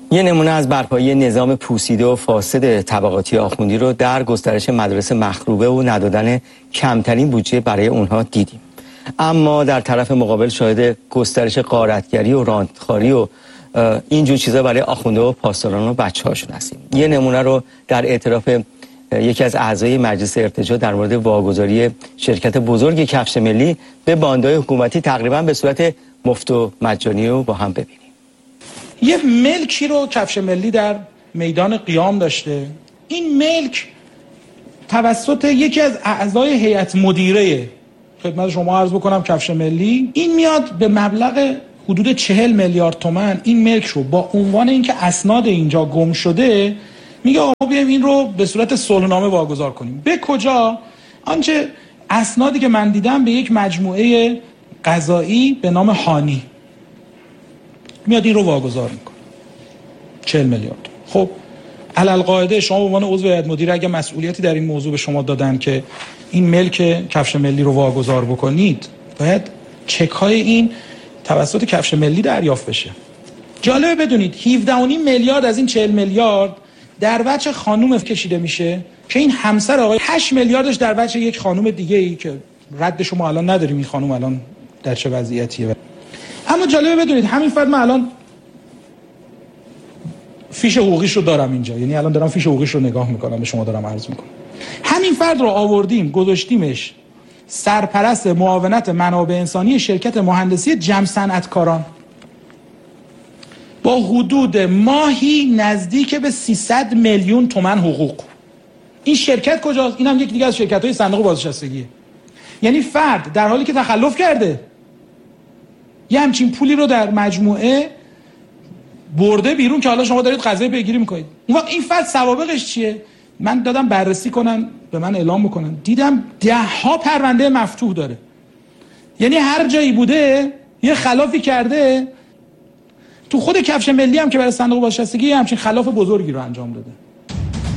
یه نمونه از برپایی نظام پوسیده و فاسد طبقاتی آخوندی رو در گسترش مدارس مخروبه و ندادن کمترین بودجه برای اونها دیدیم. اما در طرف مقابل شاهد گسترش غارتگری و راندخاری و اینجور چیزا برای آخونده و پاسداران و بچه‌هاشون هستیم. یه نمونه رو در اعتراف یکی از اعضای مجلس ارتجاع در مورد واگذاری شرکت بزرگ کفش ملی به باندهای حکومتی تقریبا به صورت مفت و مجانی رو با هم ببینیم. یه ملکی رو کفش ملی در میدان قیام داشته. این ملک توسط یکی از اعضای هیئت مدیره خدمت شما عرض بکنم کفش ملی، این میاد به مبلغ حدود 40 میلیارد تومان این ملک رو با عنوان اینکه اسناد اینجا گم شده میگه آقا بیایم این رو به صورت صلح‌نامه واگذار کنیم. به کجا؟ آنچه اسنادی که من دیدم به یک مجموعه قضایی به نام هانی میاد این رو واگذار میکنه 40 میلیارد. خب علالقاعده شما به عنوان عضو هیئت مدیره اگه مسئولیتی در این موضوع به شما دادن که این ملک کفش ملی رو واگذار بکنید، باید چک‌های این توسط کفش ملی دریافت بشه. جالبه بدونید 17.5 میلیارد از این 40 میلیارد در وجه خانوم کشیده میشه که این همسر آقای 8 میلیاردش در وجه یک خانوم دیگه ای که رد شما الان نداریم این خانوم الان در چه وضعیتیه. اما جالبه بدونید همین فرد من الان فیش حقوقیش رو دارم اینجا، یعنی الان دارم فیش حقوقیش رو نگاه میکنم به شما دارم عرض میکنم. همین فرد رو آوردیم گذاشتیمش سرپرست معاونت منابع انسانی شرکت مهندسی جمع صنعتکاران با حدود ماهی نزدیک به 300 میلیون تومان حقوق. این شرکت کجاست؟ این هم یک دیگه از شرکت‌های صندوق بازنشستگیه. یعنی فرد در حالی که تخلف کرده یه همچین پولی رو در مجموعه برده بیرون که حالا شما دارید قضیه پیگیری میکنید. این فرد سوابقش چیه؟ من دادم بررسی کنن به من اعلام بکنن، دیدم 10 پرونده مفتوح داره. یعنی هر جایی بوده یه خلافی کرده. تو خود کفش ملی هم که برای صندوق بازنشستگی همچین خلاف بزرگی رو انجام داده.